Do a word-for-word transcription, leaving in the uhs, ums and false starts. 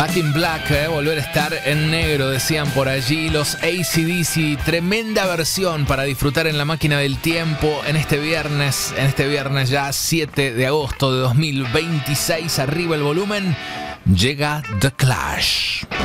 Back in Black, eh, volver a estar en negro, decían por allí los A C D C. Tremenda versión para disfrutar en la máquina del tiempo en este viernes, en este viernes ya siete de agosto de dos mil veintiséis. Arriba el volumen, llega The Clash.